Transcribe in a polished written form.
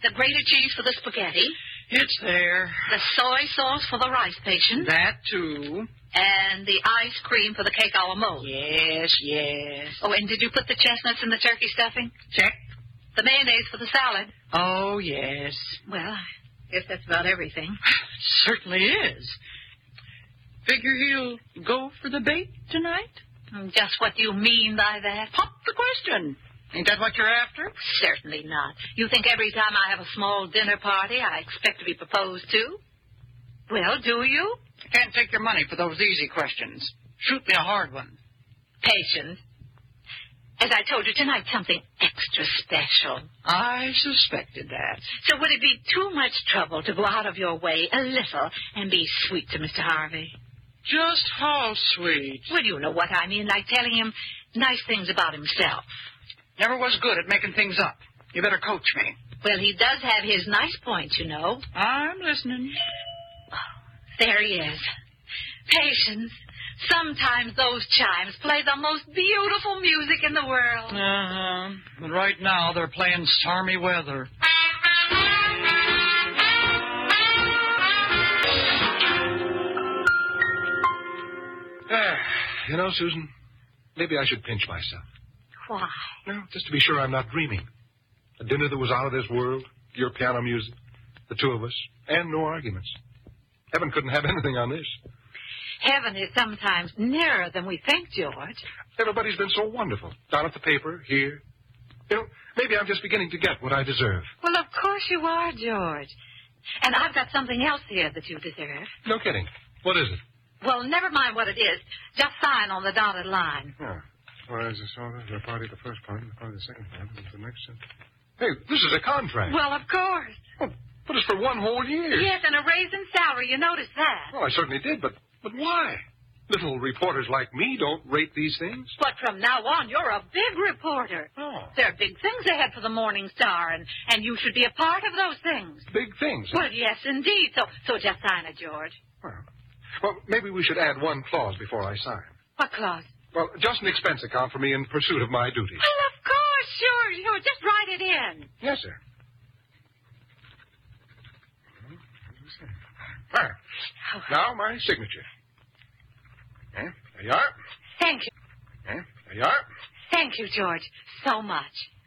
The grated cheese for the spaghetti. It's there. The soy sauce for the rice patient. That, too. And the ice cream for the cake a la mode. Yes. Oh, and did you put the chestnuts in the turkey stuffing? Check. The mayonnaise for the salad. Oh, yes. Well, I guess that's about everything. Certainly is. Figure he'll go for the bait tonight? Just what do you mean by that? Pop the question. Ain't that what you're after? Certainly not. You think every time I have a small dinner party, I expect to be proposed to? Well, do you? I can't take your money for those easy questions. Shoot me a hard one. Patience. As I told you, tonight's something extra special. I suspected that. So would it be too much trouble to go out of your way a little and be sweet to Mr. Harvey? Just how sweet? Well, you know what I mean, like telling him nice things about himself. Never was good at making things up. You better coach me. Well, he does have his nice points, you know. I'm listening. There he is. Patience. Sometimes those chimes play the most beautiful music in the world. Uh-huh. But right now they're playing stormy weather. You know, Susan, maybe I should pinch myself. Why? No, just to be sure I'm not dreaming. A dinner that was out of this world, your piano music, the two of us, and no arguments. Heaven couldn't have anything on this. Heaven is sometimes nearer than we think, George. Everybody's been so wonderful. Down at the paper, here. You know, maybe I'm just beginning to get what I deserve. Well, of course you are, George. And I've got something else here that you deserve. No kidding. What is it? Well, never mind what it is. Just sign on the dotted line. Yeah. Whereas the sort of the party the first part, the party the second part, and the next. Hey, this is a contract. Well, of course. Oh, but it's for 1 whole year. Yes, and a raise in salary. You noticed that. Well, I certainly did, but why? Little reporters like me don't rate these things. But from now on, you're a big reporter. Oh. There are big things ahead for the Morning Star, and you should be a part of those things. Big things. Well, yes, indeed. So just sign it, George. Well, maybe we should add one clause before I sign. What clause? Well, just an expense account for me in pursuit of my duties. Well, of course, sure. Just write it in. Yes, sir. There. Now, my signature. There you are. Thank you. There you are. Thank you, George, so much.